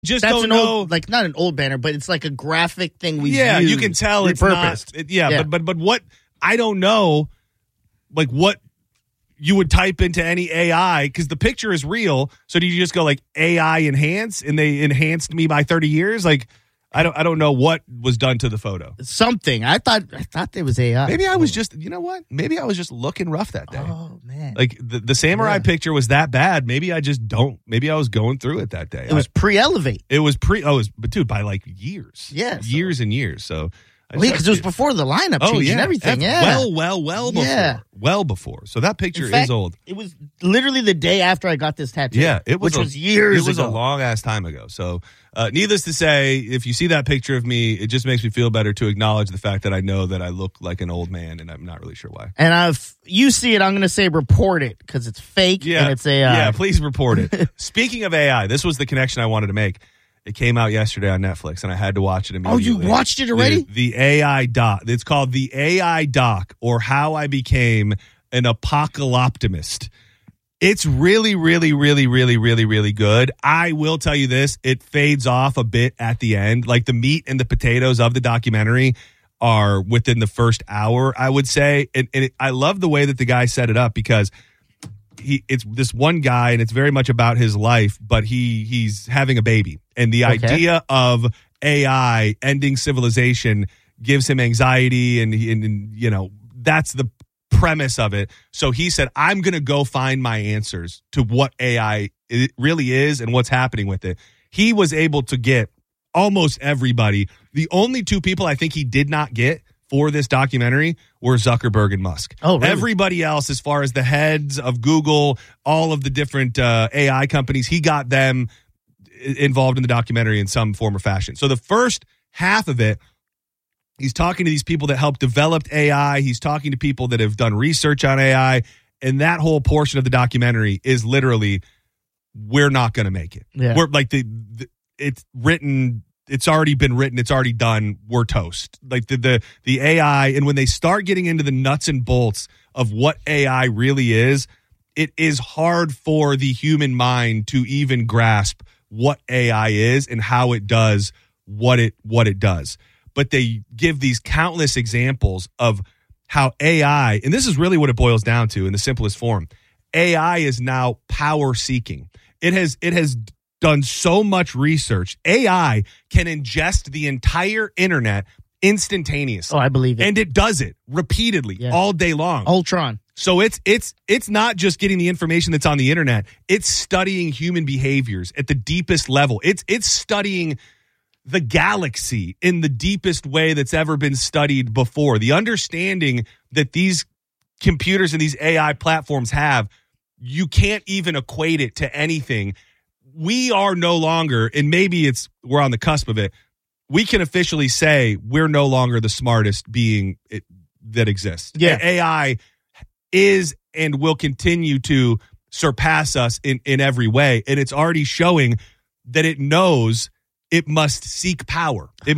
just That's don't an know. old, like not an old banner, but it's like a graphic thing we Yeah, use, you can tell it's repurposed. not. Yeah, but what I don't know, like what you would type into any AI, because the picture is real. So do you just go like AI enhance, and they enhanced me by 30 years? Like I don't know what was done to the photo. Something. I thought there was AI. Maybe I was just, you know what? Maybe I was just looking rough that day. Oh man, Like the samurai picture was that bad. Maybe I just don't. Maybe I was going through it that day. it was pre-Elevate. It was but dude, by like years. Yeah, years and years. So. Because it was before the lineup change and everything. That's well before. Yeah. Well before. So that picture In fact, is old. It was literally the day after I got this tattoo. Yeah, which was years ago. It was a long ass time ago. So, needless to say, if you see that picture of me, it just makes me feel better to acknowledge the fact that I know that I look like an old man, and I'm not really sure why. And if you see it, I'm going to say report it because it's fake and it's AI. Yeah, please report it. Speaking of AI, this was the connection I wanted to make. It came out yesterday on Netflix, and I had to watch it immediately. Oh, you watched it already? The AI doc. It's called The AI Doc, or How I Became an Apocalyptimist. It's really, really, really, really, really, really good. I will tell you this. It fades off a bit at the end. Like the meat and the potatoes of the documentary are within the first hour, I would say. And I love the way that the guy set it up, because it's this one guy, and it's very much about his life, but he's having a baby, and the idea of AI ending civilization gives him anxiety, and you know, that's the premise of it. So he said, I'm going to go find my answers to what AI it really is and what's happening with it. He was able to get almost everybody. The only two people I think he did not get for this documentary were Zuckerberg and Musk. Oh, really? Everybody else, as far as the heads of Google, all of the different AI companies, he got them involved in the documentary in some form or fashion. So the first half of it, he's talking to these people that helped develop AI. He's talking to people that have done research on AI. And that whole portion of the documentary is literally, we're not going to make it. Yeah. We're like it's written. It's already been written. It's already done. We're toast. Like the AI, and when they start getting into the nuts and bolts of what AI really is, it is hard for the human mind to even grasp what AI is and how it does what it does. But they give these countless examples of how AI, and this is really what it boils down to in the simplest form. AI is now power seeking. It has done so much research. AI can ingest the entire internet instantaneously. Oh, I believe it. And it does it repeatedly all day long. Ultron. So it's not just getting the information that's on the internet. It's studying human behaviors at the deepest level. It's studying the galaxy in the deepest way that's ever been studied before. The understanding that these computers and these AI platforms have, you can't even equate it to anything. We are no longer, and maybe we're on the cusp of it, we can officially say we're no longer the smartest being that exists. Yeah. AI is and will continue to surpass us in every way. And it's already showing that it knows it must seek power. It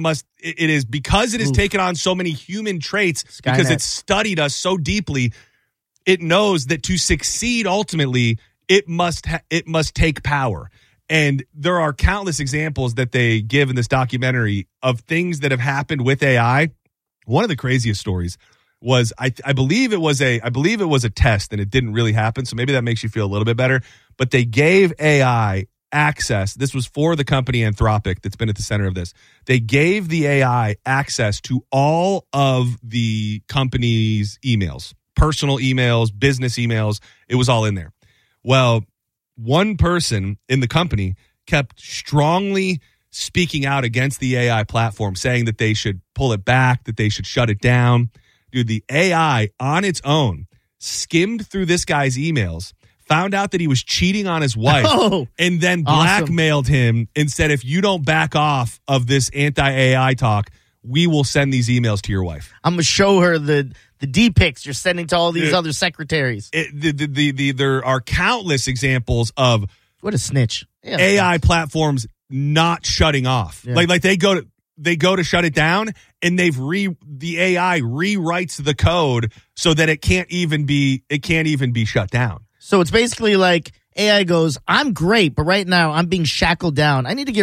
is because it has taken on so many human traits, Skynet. because it's studied us so deeply. It knows that to succeed ultimately, it must take power. And there are countless examples that they give in this documentary of things that have happened with AI. One of the craziest stories was I believe it was a test, and it didn't really happen. So maybe that makes you feel a little bit better. But they gave AI access. This was for the company Anthropic that's been at the center of this. They gave the AI access to all of the company's emails, personal emails, business emails. It was all in there. Well, one person in the company kept strongly speaking out against the AI platform, saying that they should pull it back, that they should shut it down. Dude, the AI on its own skimmed through this guy's emails, found out that he was cheating on his wife, and then blackmailed him and said, if you don't back off of this anti-AI talk, we will send these emails to your wife. I'm going to show her the D-pics you're sending to all these other secretaries. There are countless examples of what a snitch. Yeah, AI platforms not shutting off. Yeah. Like they go to shut it down, and the AI rewrites the code so that it can't even be shut down. So it's basically like AI goes, I'm great, but right now I'm being shackled down. I need to get